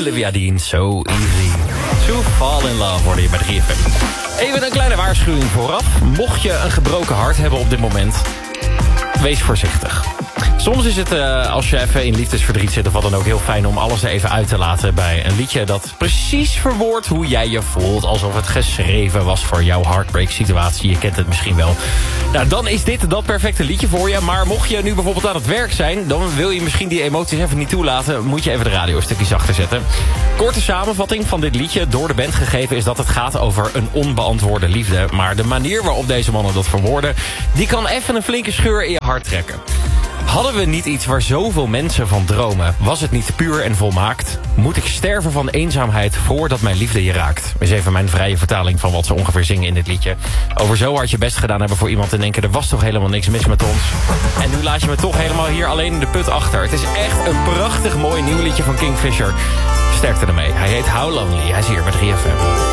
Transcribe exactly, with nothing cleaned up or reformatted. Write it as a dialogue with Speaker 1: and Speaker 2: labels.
Speaker 1: Olivia Dean, So Easy. To Fall in Love worden je bij drie F M. Even een kleine waarschuwing vooraf. Mocht je een gebroken hart hebben op dit moment, wees voorzichtig. Soms is het, uh, als je even in liefdesverdriet zit of wat dan ook, heel fijn om alles er even uit te laten bij een liedje dat precies verwoordt hoe jij je voelt. Alsof het geschreven was voor jouw heartbreak situatie. Je kent het misschien wel. Nou, dan is dit dat perfecte liedje voor je. Maar mocht je nu bijvoorbeeld aan het werk zijn, dan wil je misschien die emoties even niet toelaten. Moet je even de radio een stukje zachter zetten. Korte samenvatting van dit liedje door de band gegeven is dat het gaat over een onbeantwoorde liefde. Maar de manier waarop deze mannen dat verwoorden, die kan even een flinke scheur in je hart trekken. Hadden we niet iets waar zoveel mensen van dromen? Was het niet puur en volmaakt? Moet ik sterven van eenzaamheid voordat mijn liefde je raakt? Is even mijn vrije vertaling van wat ze ongeveer zingen in dit liedje. Over zo hard je best gedaan hebben voor iemand en denken, er was toch helemaal niks mis met ons. En nu laat je me toch helemaal hier alleen in de put achter. Het is echt een prachtig mooi nieuw liedje van Kingfisher. Sterkte ermee. Hij heet How Lonely. Hij is hier bij drie F M.